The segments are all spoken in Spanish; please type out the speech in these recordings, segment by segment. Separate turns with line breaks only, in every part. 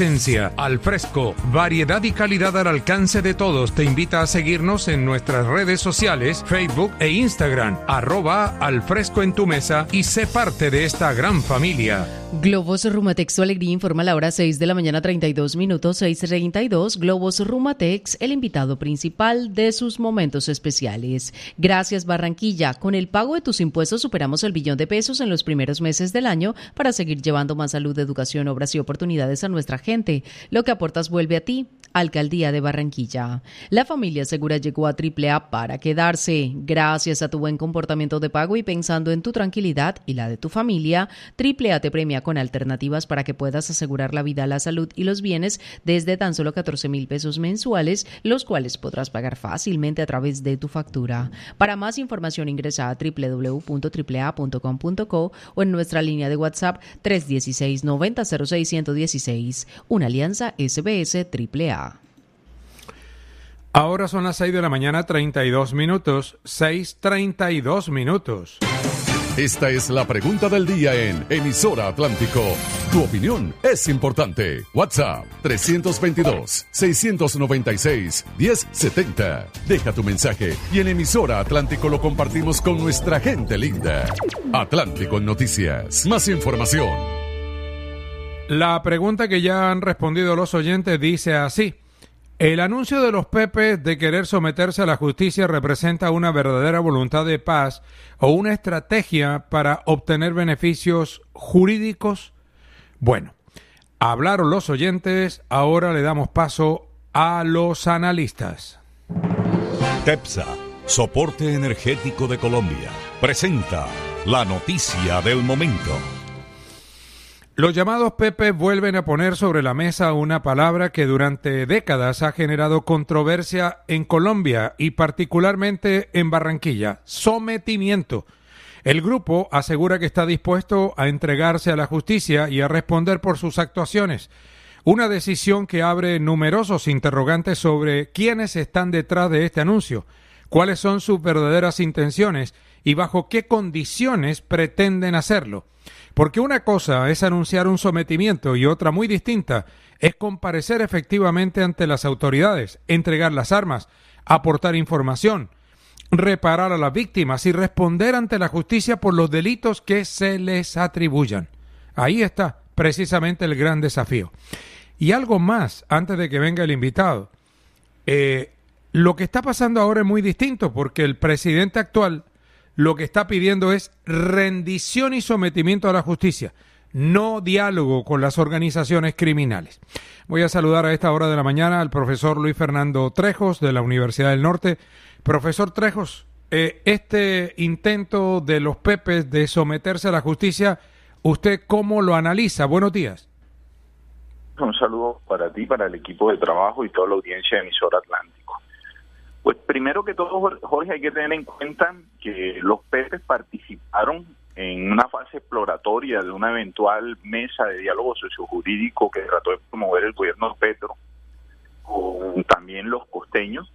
Al fresco, variedad y calidad al alcance de todos. Te invita a seguirnos en nuestras redes sociales, Facebook e Instagram, @alfresco en tu mesa, y sé parte de esta gran familia.
Globos Rumatex, tu alegría, informa a la hora 6 de la mañana, 32 minutos, 6:32. Globos Rumatex, el invitado principal de sus momentos especiales. Gracias, Barranquilla. Con el pago de tus impuestos superamos el billón de pesos en los primeros meses del año para seguir llevando más salud, educación, obras y oportunidades a nuestra gente. Lo que aportas vuelve a ti. Alcaldía de Barranquilla. La familia segura llegó a AAA para quedarse. Gracias a tu buen comportamiento de pago y pensando en tu tranquilidad y la de tu familia, AAA te premia con alternativas para que puedas asegurar la vida, la salud y los bienes desde tan solo 14,000 pesos mensuales, los cuales podrás pagar fácilmente a través de tu factura. Para más información ingresa a www.aaa.com.co o en nuestra línea de WhatsApp 316-9006-116. Una alianza SBS AAA.
Ahora son las 6 de la mañana, 32 minutos, 6:32 minutos.
Esta es la pregunta del día en Emisora Atlántico. Tu opinión es importante. WhatsApp 322-696-1070. Deja tu mensaje y en Emisora Atlántico lo compartimos con nuestra gente linda. Atlántico en Noticias. Más información.
La pregunta que ya han respondido los oyentes dice así: ¿el anuncio de los Pepes de querer someterse a la justicia representa una verdadera voluntad de paz o una estrategia para obtener beneficios jurídicos? Bueno, hablaron los oyentes, ahora le damos paso a los analistas.
TEPSA, Soporte Energético de Colombia, presenta la noticia del momento.
Los llamados Pepes vuelven a poner sobre la mesa una palabra que durante décadas ha generado controversia en Colombia y particularmente en Barranquilla: sometimiento. El grupo asegura que está dispuesto a entregarse a la justicia y a responder por sus actuaciones. Una decisión que abre numerosos interrogantes sobre quiénes están detrás de este anuncio, cuáles son sus verdaderas intenciones y bajo qué condiciones pretenden hacerlo. Porque una cosa es anunciar un sometimiento y otra muy distinta es comparecer efectivamente ante las autoridades, entregar las armas, aportar información, reparar a las víctimas y responder ante la justicia por los delitos que se les atribuyan. Ahí está precisamente el gran desafío. Y algo más, antes de que venga el invitado. Lo que está pasando ahora es muy distinto porque el presidente actual lo que está pidiendo es rendición y sometimiento a la justicia, no diálogo con las organizaciones criminales. Voy a saludar a esta hora de la mañana al profesor Luis Fernando Trejos de la Universidad del Norte. Profesor Trejos, este intento de los Pepes de someterse a la justicia, ¿usted cómo lo analiza? Buenos días.
Un saludo para ti, para el equipo de trabajo y toda la audiencia de Emisora Atlántico. Pues primero que todo, Jorge, hay que tener en cuenta que los Pepes participaron en una fase exploratoria de una eventual mesa de diálogo sociojurídico que trató de promover el gobierno de Petro, con también los costeños.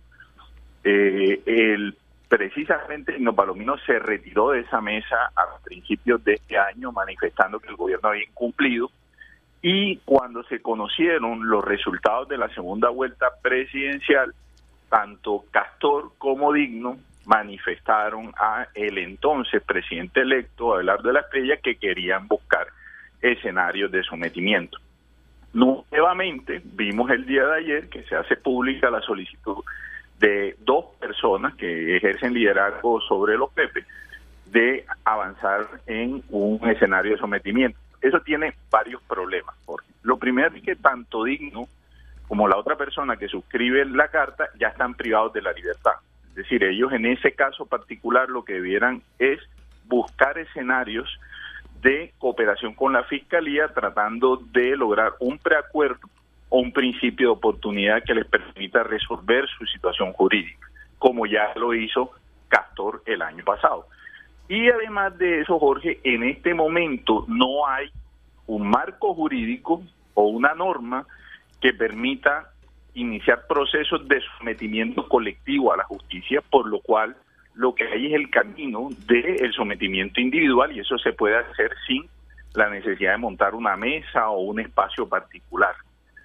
Precisamente Igno Palomino se retiró de esa mesa a principios de este año, manifestando que el gobierno había incumplido, y cuando se conocieron los resultados de la segunda vuelta presidencial, tanto Castor como Digno manifestaron a el entonces presidente electo, Abelardo de la Espriella, que querían buscar escenarios de sometimiento. Nuevamente, vimos el día de ayer que se hace pública la solicitud de dos personas que ejercen liderazgo sobre los Pepes de avanzar en un escenario de sometimiento. Eso tiene varios problemas, Jorge. Lo primero es que tanto Digno como la otra persona que suscribe la carta ya están privados de la libertad. Es decir, ellos en ese caso particular lo que debieran es buscar escenarios de cooperación con la Fiscalía tratando de lograr un preacuerdo o un principio de oportunidad que les permita resolver su situación jurídica, como ya lo hizo Castor el año pasado. Y además de eso, Jorge, en este momento no hay un marco jurídico o una norma que permita iniciar procesos de sometimiento colectivo a la justicia, por lo cual lo que hay es el camino del sometimiento individual y eso se puede hacer sin la necesidad de montar una mesa o un espacio particular.